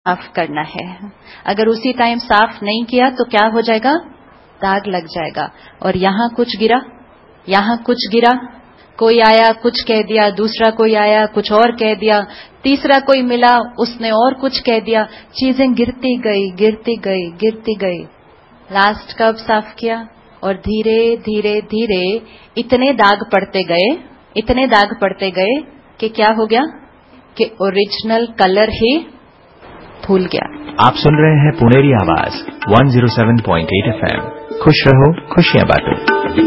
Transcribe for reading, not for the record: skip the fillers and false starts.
साफ करना है। अगर उसी टाइम साफ नहीं किया तो क्या हो जाएगा, दाग लग जाएगा। और यहाँ कुछ गिरा, यहाँ कुछ गिरा, कोई आया कुछ कह दिया, दूसरा कोई आया कुछ और कह दिया, तीसरा कोई मिला उसने और कुछ कह दिया, चीजें गिरती गई गिरती गई गिरती गई। लास्ट कब साफ किया? और धीरे धीरे धीरे इतने दाग पड़ते गए, इतने दाग पड़ते गए कि क्या हो गया कि ओरिजिनल कलर ही भूल गया। आप सुन रहे हैं पुनेरी आवाज 107.8 FM। खुश रहो, खुशियां बांटो।